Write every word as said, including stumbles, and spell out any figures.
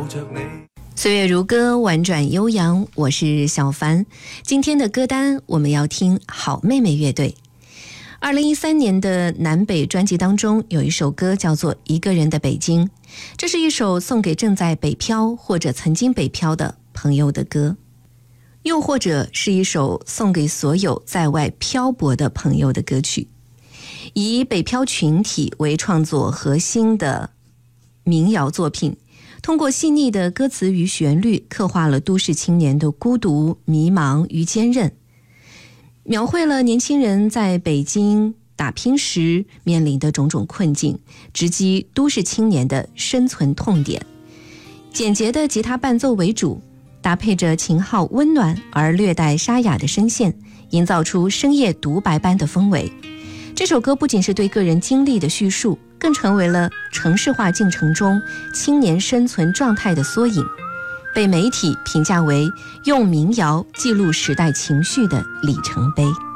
岁月如歌，婉转悠扬，我是小凡。今天的歌单我们要听好妹妹乐队。二零一三年的南北专辑当中有一首歌叫做《一个人的北京》，这是一首送给正在北漂或者曾经北漂的朋友的歌，又或者是一首送给所有在外漂泊的朋友的歌曲。以北漂群体为创作核心的民谣作品，通过细腻的歌词与旋律，刻画了都市青年的孤独、迷茫与坚韧，描绘了年轻人在北京打拼时面临的种种困境，直击都市青年的生存痛点。简洁的吉他伴奏为主，搭配着琴号温暖而略带沙哑的声线，营造出深夜独白般的氛围。这首歌不仅是对个人经历的叙述，更成为了城市化进程中青年生存状态的缩影，被媒体评价为用民谣记录时代情绪的里程碑。